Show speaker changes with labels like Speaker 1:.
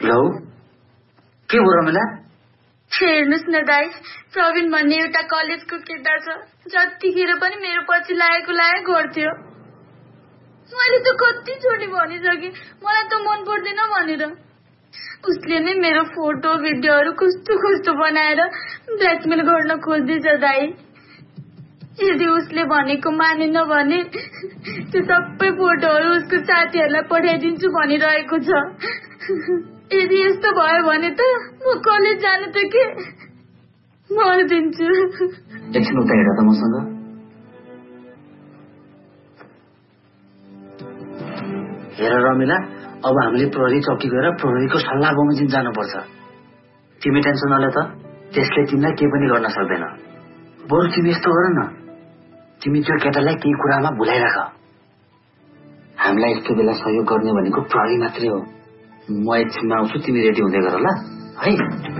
Speaker 1: लौ के हो रमिला?
Speaker 2: हेर्नुस् न दाइ, प्रवीण भन्ने एउटा कलेजको केटा छ, जतिखेर पनि मेरो पछि लागेको गर्थ्यो। मैले त कति चोटि भनिसके मलाई त मन पर्दैन भनेर। उसले नै मेरो फोटो भिडियोहरू कस्तो बनाएर ब्ल्याकमेल गर्न खोज्दैछ दाइ। यदि उसले भनेको मानेन भने त्यो सबै फोटोहरू उसको साथीहरूलाई पठाइदिन्छु भनिरहेको छ। यदि यस्तो भयो भने त म कलेज जानु त के मर्दिन्छु।
Speaker 1: एकछिन उता हेर त मसँग। हेर रमिला, अब हामीले प्रहरी चौकी गएर प्रहरीको सल्लाह बमोजिम जानुपर्छ। तिमी टेन्सन नले त, त्यसले तिमीलाई केही पनि गर्न सक्दैन। बरु तिमी यस्तो गर न, तिमी त्यो केटालाई केही कुरामा भुलाइराख। हामीलाई यस्तो बेला सहयोग गर्ने भनेको प्रहरी मात्रै हो। म एकछिनमा आउँछु, तिमी रेडी हुँदै गर ल है।